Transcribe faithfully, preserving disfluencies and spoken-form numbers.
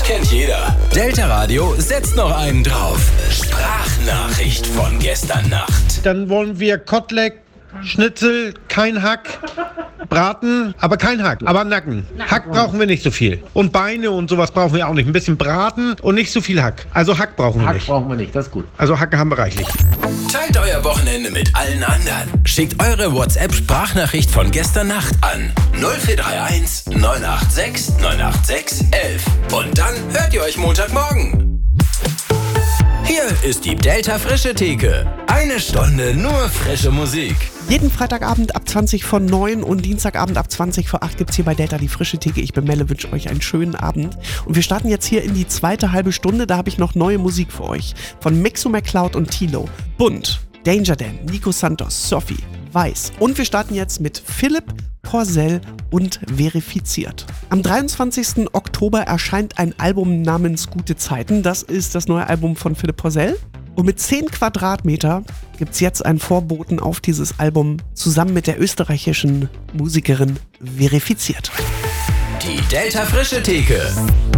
kennt jeder. Delta Radio setzt noch einen drauf. Sprachnachricht von gestern Nacht. Dann wollen wir Kotelett, Schnitzel, kein Hack, Braten, aber kein Hack, aber Nacken. Hack brauchen wir nicht so viel. Und Beine und sowas brauchen wir auch nicht. Ein bisschen Braten und nicht so viel Hack. Also Hack brauchen wir Hack nicht. brauchen wir nicht, das ist gut. Also Hack haben wir reichlich. Teilt euer Wochenende mit allen anderen. Schickt eure WhatsApp-Sprachnachricht von gestern Nacht an null vier drei eins neun acht sechs neun acht sechs elf. Und dann hört ihr euch Montagmorgen. Hier ist die Delta Frische Theke. Eine Stunde nur frische Musik. Jeden Freitagabend ab zwanzig vor neun und Dienstagabend ab zwanzig vor acht gibt's hier bei Delta die Frische Theke. Ich bin Melle, wünsche euch einen schönen Abend. Und wir starten jetzt hier in die zweite halbe Stunde. Da habe ich noch neue Musik für euch. Von Mixo McCloud und Tilo. Bunt, Danger Dan, Nico Santos, Sophie, Weiß. Und wir starten jetzt mit Philipp Porzell und Verifiziert. Am dreiundzwanzigsten Oktober erscheint ein Album namens Gute Zeiten. Das ist das neue Album von Philipp Porzell. Und mit zehn Quadratmeter gibt es jetzt einen Vorboten auf dieses Album zusammen mit der österreichischen Musikerin Verifiziert. Die Delta Frische Theke.